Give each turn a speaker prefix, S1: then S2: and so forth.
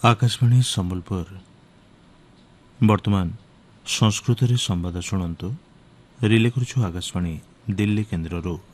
S1: आकाशवाणी संबलपुर वर्तमान संस्कृत रे संवाद शुणु रिले करुछु आकाशवाणी दिल्ली केन्द्ररू।